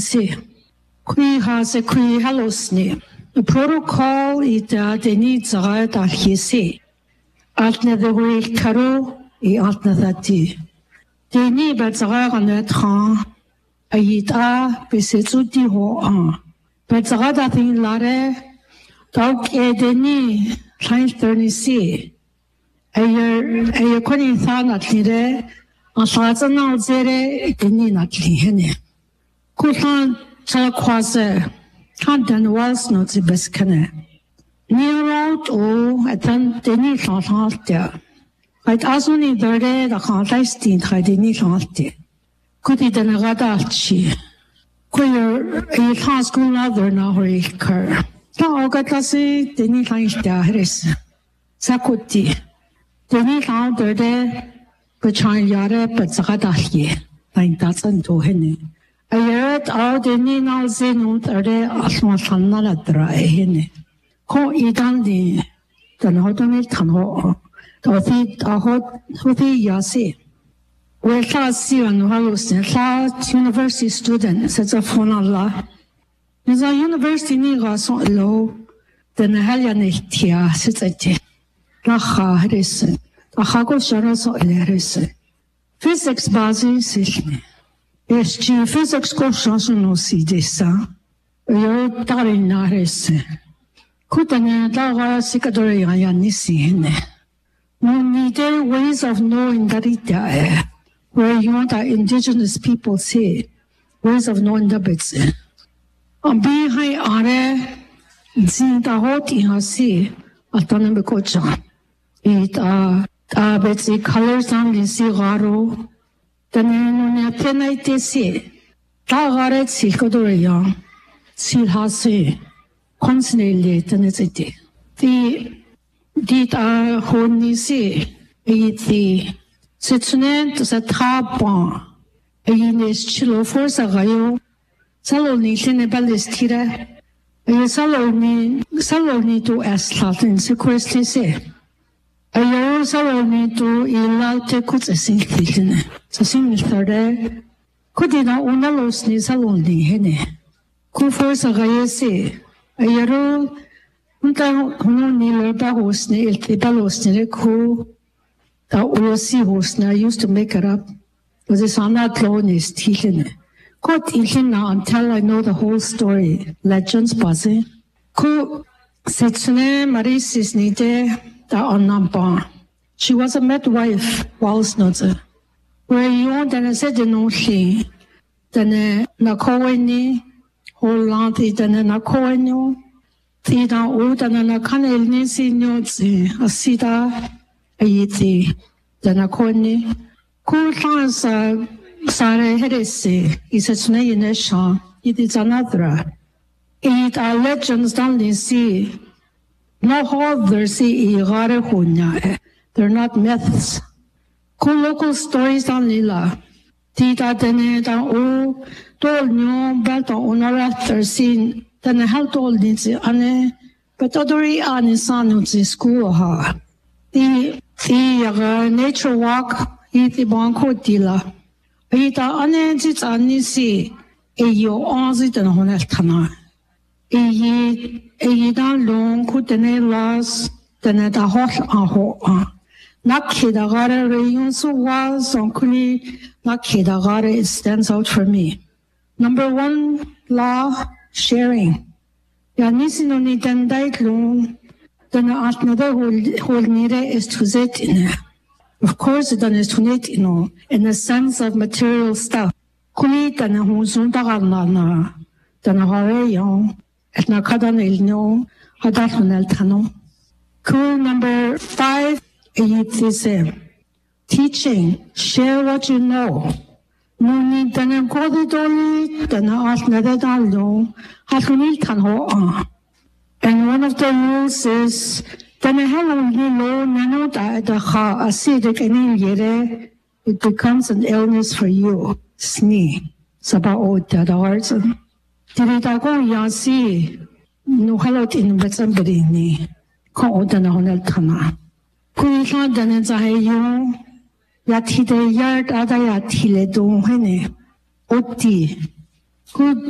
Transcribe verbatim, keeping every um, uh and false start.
see. Kui has a kui halosni. The protocol is that they need to write at his say. Altna the way caro e altna that they need but to write on the tran. A yita besetsuti ho an. But the other thing lare dog e deni trying to see. A year a year couldn't find at lire. On thoughts and out there, deni not lihene. Kutan Chalquaze. Can't then was not the best can. Near out, oh, I think they need not halt there. I'd also need the day the contest in I didn't halt there. Could it then a radachi? Queer a high school mother now recur. Now, Gatasi, they need like their Sakuti. They need out the day, but Chan Yare, but Zagadahi, like that's unto Henny. I heard all the Nina Zenut are there as Masanala dry. Call it on the Tanotoni Tano, Tothi Tahot Huthi Yasi. We shall see on Halus and South University student, says a Fonala. Is a university near so low, then a Helianitia sits at it. Raha Harrison, a Hago Sharaso Harrison. Physics basis is me. Yes, tu physics course no si dessa. Yo tari nares. Kutane daga sikadore ya nisine. No need ways of knowing that it there. Where you want our indigenous people say ways of knowing the bits. On behind are zinta hot in her sea autonomy cocha. It uh uh betsy colors on the sea raro. Then penite se, Tagaret silcodoria, silhase, constantly tenacity. The did a honey se, a the Sitsunen to the top one, a inis chilo force a gayo, saloni seneballistira, a saloni, saloni to aslat in sequestly se. A year saloni to ilate cuts a single. So similar there. Could it not una los ni saloni hene? Ku force a gayese. A yero unta hunu ni lerba hosne il tibalos ni ku. The ulosi hosne I used to make it up. Was this on that loan is tilene. Caught ilina until I know the whole story. Legends buzzy. Ku setsune marisis ni de da on number. She was a midwife, whilst not a. Where you want and I said no she, then a Nakoini, Hollanti, then a Nakoino, Tida Ud and a Canel Nisi Notsi, a Sida, a Yiti, then a Koni. Cool times, Sare Hedesi, is a snake in a shaw, it is another. It are legends down the sea. No other sea, Irare Hunya, they're not myths. Cool local stories on Lila. Tita Dene da O, told new Belta Onorator scene, then a health old in the Anne, but Odori Anne Sanuzi school ha. The the nature walk, eat the Banco Dilla. Ita Anne sits Anisi, a yo onzit and Honestana. A ye, a ye down long, could the name last, then at a hot a hot. Nakidagare rayon so was on Kuni Nakidagare it stands out for me. Number one law sharing. Yanisino ni den daitlung then another whole nire is to zet in. Of course it is to net in in the sense of material stuff. Kuni dan hu sundaganana dan hare yon at nakadan ilno hadafunel tano. Cool number five. Teaching, share what you know. No need to go to the then ask another down. And one of the rules is then I have only low nano that the ha acidic and yere it becomes an illness for you. Snee. Sabao the words. Did it go yasi? No hello in with somebody ni. Ko the honel tana. Kuiha dana zahayo yatide yard ada yatile do hene oti. Good